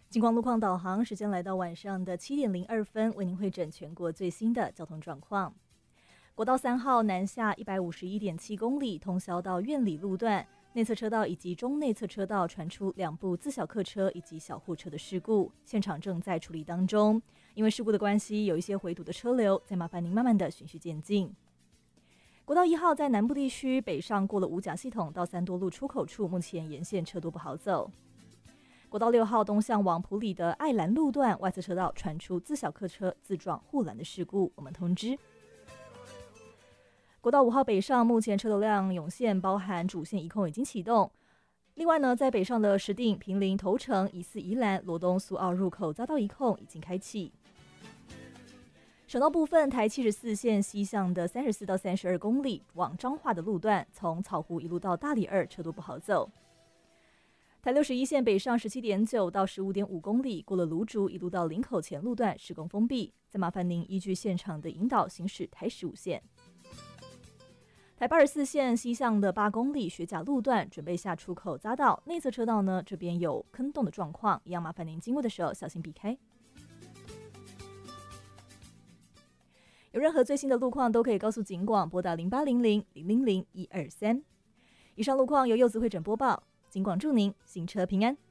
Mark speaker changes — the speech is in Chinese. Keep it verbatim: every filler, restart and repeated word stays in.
Speaker 1: 金光路况导航时间来到晚上的七点零二分，为您汇整全国最新的交通状况。国道三号南下一百五十一点七公里，通宵到苑里路段，内侧车道以及中内侧车道传出两部自小客车以及小货车的事故，现场正在处理当中。因为事故的关系，有一些回堵的车流，再麻烦您慢慢的循序渐进。国道一号在南部地区北上过了五甲系统到三多路出口处，目前沿线车多不好走。国道六号东向往埔里的爱兰路段外侧车道传出自小客车自撞护栏的事故，我们通知。国道五号北上目前车流量涌现，包含主线一控已经启动。另外呢，在北上的石碇、坪林、头城、宜四、宜兰、罗东、苏澳入口匝道一控已经开启。省道部分，台七十四线西向的三十四到三十二公里往彰化的路段，从草湖一路到大里二车多不好走。台六十一线北上十七点九到十五点五公里，过了芦竹一路到林口前路段施工封闭，再麻烦您依据现场的引导行驶台十五线。台八十四线西向的八公里学甲路段准备下出口匝道，内侧车道呢这边有坑洞的状况，一样麻烦您经过的时候小心避开。有任何最新的路况都可以告诉警广，拨打零八零零零零零一二三。以上路况由柚子会诊播报，警广祝您行车平安。